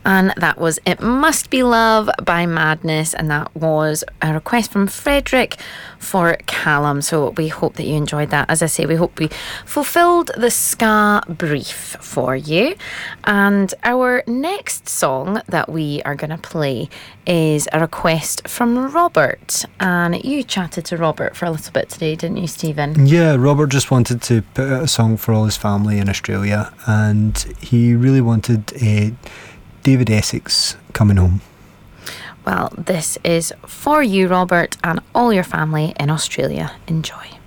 And that was It Must Be Love by Madness, and that was a request from Frederick for Callum. So we hope that you enjoyed that. As I say, we hope we fulfilled the ska brief for you. And our next song that we are going to play is a request from Robert. And you chatted to Robert for a little bit today, didn't you, Stephen? Yeah, Robert just wanted to put out a song for all his family in Australia, and he really wanted David Essex, Coming Home. Well, this is for you, Robert, and all your family in Australia. Enjoy.